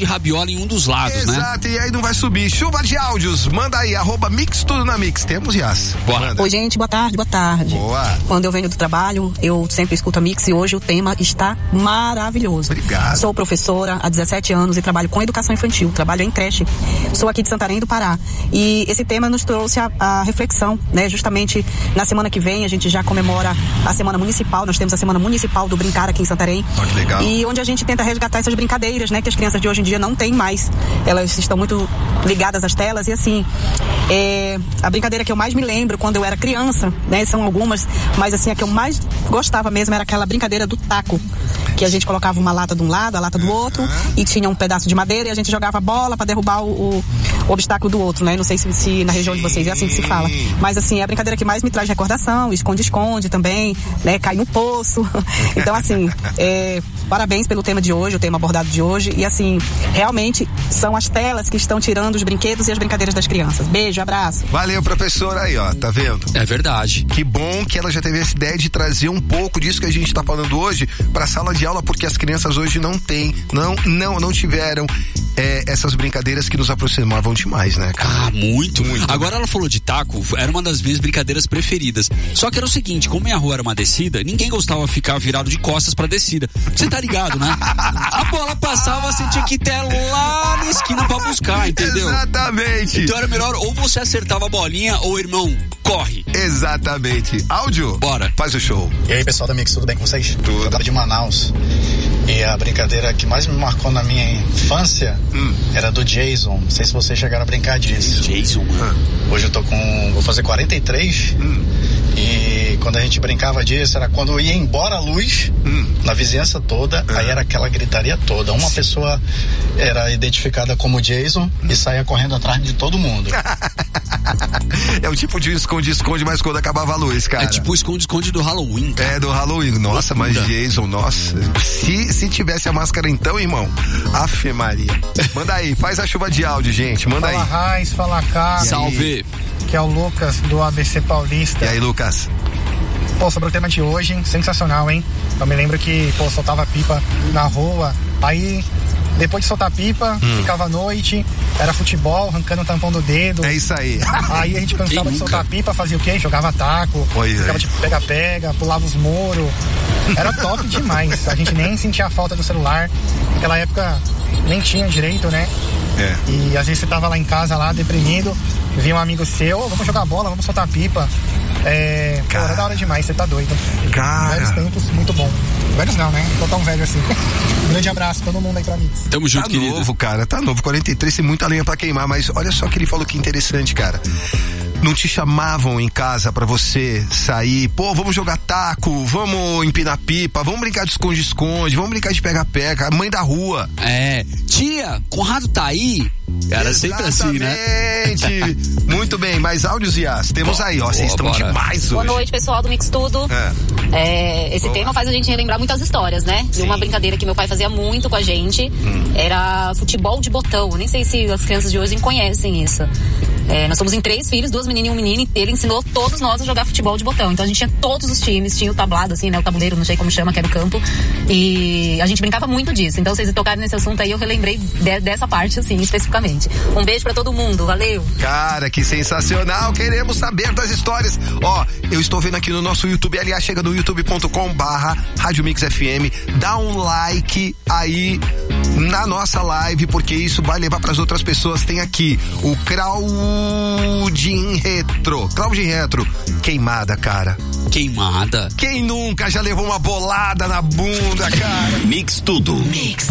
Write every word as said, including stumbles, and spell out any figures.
de rabiola em um dos lados, Exato, né? Exato, e aí não vai subir. Chuva de áudios, manda aí, arroba Mix Tudo na Mix. Temos, Yas? Bora. Oi, gente, boa tarde, boa tarde. Boa. Quando eu venho do trabalho, eu sempre escuto a Mix e hoje o tema está maravilhoso. Obrigado. Sou professora há dezessete anos e trabalho com educação infantil, trabalho em creche. Sou aqui de Santarém do Pará. E esse tema nos trouxe a, a reflexão, né? Justamente na semana que vem a gente já comemora a semana municipal, nós temos a semana municipal do Brincar aqui em Santarém. Oh, que legal. E onde a gente tenta resgatar essas brincadeiras, né? Que as crianças de hoje em dia não têm mais. Elas estão muito ligadas às telas e assim, é, a brincadeira que eu mais me lembro quando eu era criança, né? São algumas, mas assim, a que eu mais gostava mesmo era aquela brincadeira do taco, que a gente colocava uma lata de um lado, a lata do outro, e tinha um pedaço de madeira e a gente jogava a bola para derrubar o, o, o obstáculo do outro, né? Não sei se, se na região de vocês é assim que se fala, mas assim, é a brincadeira que mais me traz recordação, esconde-esconde também, né? Cai no poço. Então assim, é, parabéns pelo tema de hoje, o tema abordado de hoje, e assim, realmente são as telas que estão tirando os brinquedos e as brincadeiras das crianças. Beijo, abraço. Valeu, professora, aí ó, tá vendo? É verdade. Que bom que ela já teve essa ideia de trazer um pouco disso que a gente tá falando hoje pra sala de aula, porque as crianças hoje não têm, não, não, não tiveram é, essas brincadeiras que nos aproximavam demais, né, cara? Ah, muito, muito. Agora ela falou de taco, era uma das minhas brincadeiras preferidas. Só que era o seguinte, como minha rua era uma descida, ninguém gostava de ficar virado de costas pra descida. Você tá ligado, né? A bola passava, você tinha que ir até lá na esquina pra buscar, entendeu? Exatamente. Então era melhor ou você acertava a bolinha ou, irmão, corre. Exatamente. Áudio? Bora. Faz o show. E aí, pessoal da Mix, tudo bem com vocês? Tudo. Eu tava de Manaus. E a brincadeira que mais me marcou na minha infância hum. era do Jason. Não sei se vocês chegaram a brincar disso. Jason, mano. Hoje eu tô com... vou fazer quarenta e três. Hum. E quando a gente brincava disso, era quando ia embora a luz hum. na vizinhança toda, hum. aí era aquela gritaria toda. Uma pessoa era identificada como Jason hum. e saía correndo atrás de todo mundo. É o tipo de esconde-esconde, mas quando acabava a luz, cara. É tipo o esconde-esconde do Halloween, cara. É, do Halloween. Nossa, mas Jason, nossa. Se, se tivesse a máscara então, irmão, Afe Maria. Manda aí, faz a chuva de áudio, gente. Manda fala aí. Fala Raiz, fala cá. Salve. Que é o Lucas do A B C Paulista. E aí, Lucas? Pô, sobre o tema de hoje, sensacional, hein? Eu me lembro que, pô, soltava pipa na rua, aí... Depois de soltar pipa, hum. ficava à noite, era futebol, arrancando o tampão do dedo. É isso aí. Aí a gente cansava de soltar pipa, fazia o quê? Jogava taco, pois ficava é. tipo pega-pega, pulava os muros. Era top demais. A gente nem sentia a falta do celular. Naquela época nem tinha direito, né? É. E às vezes você tava lá em casa, lá, deprimido, via um amigo seu, oh, vamos jogar bola, vamos soltar pipa. É, pô, era da hora demais, você tá doido. Cara. Velhos tempos, muito bom. Velhos não, né? Não tão velho assim. Um grande abraço, todo mundo aí pra mim. Tamo junto, tá querido. Tá novo, cara, tá novo. quarenta e três tem muita lenha pra queimar, mas olha só que ele falou que interessante, cara. Não te chamavam em casa pra você sair, pô, vamos jogar taco, vamos empinar pipa, vamos brincar de esconde-esconde, vamos brincar de pega-pega, mãe da rua. É, tia, Conrado tá aí? Era exatamente. Sempre assim, né? Muito bem, mais áudios e as temos boa, aí, ó, vocês estão demais hoje. Boa noite, pessoal do Mix Tudo. É. É, esse boa. Tema faz a gente relembrar muitas histórias, né? De uma brincadeira que meu pai fazia muito com a gente, hum. era futebol de botão. Nem sei se as crianças de hoje conhecem isso. É, nós somos em três filhos, duas meninas e um menino, e ele ensinou todos nós a jogar futebol de botão. Então a gente tinha todos os times, tinha o tablado, assim, né? O tabuleiro, não sei como chama, que era o campo. E a gente brincava muito disso. Então, vocês tocarem nesse assunto aí, eu relembrei de, dessa parte, assim, especificamente. Um beijo pra todo mundo, valeu! Cara, que sensacional! Queremos saber das histórias. Ó, eu estou vendo aqui no nosso YouTube, aliás, chega no youtube ponto com barra Rádio Mix F M, dá um like aí na nossa live, porque isso vai levar pras outras pessoas. Tem aqui o Claudin Retro. Claudin Retro. Queimada, cara. Queimada? Quem nunca já levou uma bolada na bunda, cara? Mix Tudo. Mix.